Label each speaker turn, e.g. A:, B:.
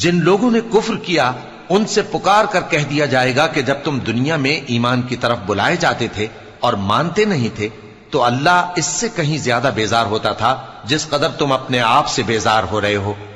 A: जिन लोगों ने कुफ्र किया उनसे पुकार कर कह दिया जाएगा कि जब तुम दुनिया में ईमान की तरफ बुलाए जाते थे और मानते नहीं थे तो अल्लाह इससे कहीं ज्यादा बेजार होता था जिस कदर तुम अपने आप से बेजार हो रहे हो।